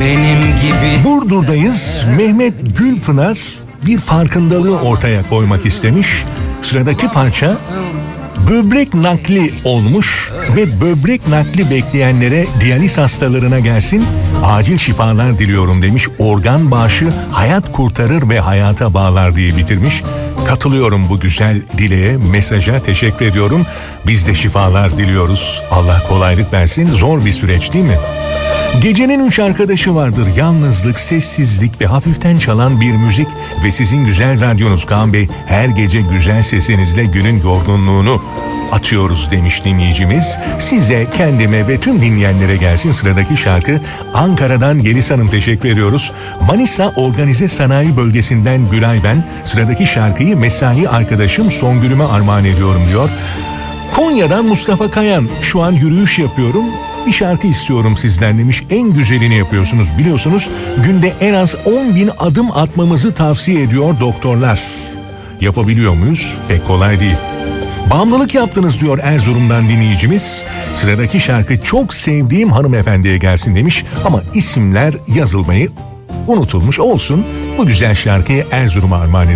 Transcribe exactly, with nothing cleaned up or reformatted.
benim gibi. Burdur'dayız. Mehmet Gülpınar bir farkındalığı ortaya koymak istemiş. Sıradaki parça böbrek nakli olmuş ve böbrek nakli bekleyenlere, diyaliz hastalarına gelsin, acil şifalar diliyorum demiş. Organ bağışı hayat kurtarır ve hayata bağlar diye bitirmiş. Katılıyorum bu güzel dileğe, mesaja, teşekkür ediyorum. Biz de şifalar diliyoruz. Allah kolaylık versin. Zor bir süreç değil mi? Gecenin üç arkadaşı vardır. Yalnızlık, sessizlik ve hafiften çalan bir müzik ve sizin güzel radyonuz Kaan Bey, her gece güzel sesinizle günün yorgunluğunu atıyoruz demiş dinleyicimiz. Size, kendime ve tüm dinleyenlere gelsin sıradaki şarkı. Ankara'dan Yeliz Hanım, teşekkür ediyoruz. Manisa Organize Sanayi Bölgesi'nden Gülay ben. Sıradaki şarkıyı mesai arkadaşım Songül'üme armağan ediyorum diyor. Konya'dan Mustafa Kayan, şu an yürüyüş yapıyorum. Bir şarkı istiyorum sizden demiş. En güzelini yapıyorsunuz, biliyorsunuz. Günde en az on bin adım atmamızı tavsiye ediyor doktorlar. Yapabiliyor muyuz? Pek kolay değil. Bağımlılık yaptınız diyor Erzurum'dan dinleyicimiz. Sıradaki şarkı çok sevdiğim hanımefendiye gelsin demiş. Ama isimler yazılmayı unutulmuş, olsun. Bu güzel şarkıyı Erzurum'a armağan edelim.